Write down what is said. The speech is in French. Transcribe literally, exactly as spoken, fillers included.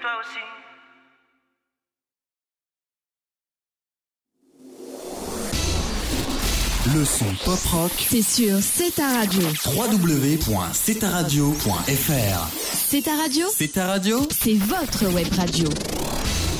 toi aussi. Le son pop rock, c'est sur C'est ta radio. w w w point c'est ta radio point f r. C'est ta radio. C'est ta radio. C'est votre web radio.